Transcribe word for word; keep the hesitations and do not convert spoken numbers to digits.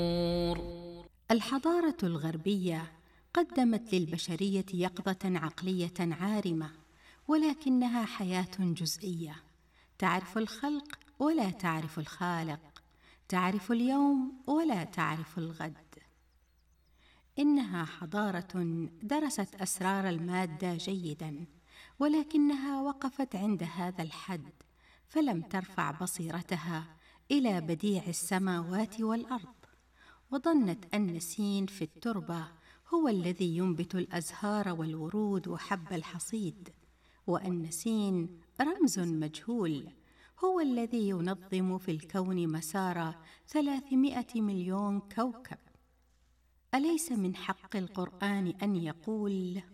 الحضارة الغربية قدمت للبشرية يقظة عقلية عارمة، ولكنها حياة جزئية، تعرف الخلق ولا تعرف الخالق، تعرف اليوم ولا تعرف الغد. إنها حضارة درست أسرار المادة جيداً، ولكنها وقفت عند هذا الحد، فلم ترفع بصيرتها إلى بديع السماوات والأرض، وظنت أن النسيم في التربة هو الذي ينبت الأزهار والورود وحب الحصيد، وأن النسيم رمز مجهول هو الذي ينظم في الكون مسار ثلاثمائة مليون كوكب. أليس من حق القرآن أن يقول: